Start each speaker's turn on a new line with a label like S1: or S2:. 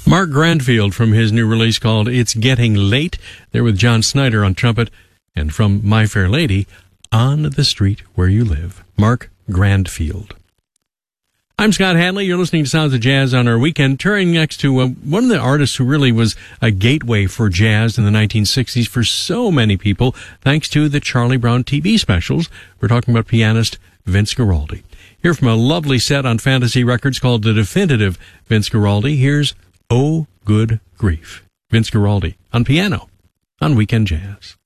S1: Mark Grandfield from his new release called It's Getting Late. There with John Snyder on trumpet. And from My Fair Lady, On the Street Where You Live. Mark Grandfield. I'm Scott Hadley. You're listening to Sounds of Jazz on our weekend. Turning next to one of the artists who really was a gateway for jazz in the 1960s for so many people, thanks to the Charlie Brown TV specials. We're talking about pianist Vince Guaraldi. Here from a lovely set on Fantasy Records called The Definitive Vince Guaraldi, here's Oh Good Grief. Vince Guaraldi on piano on Weekend Jazz.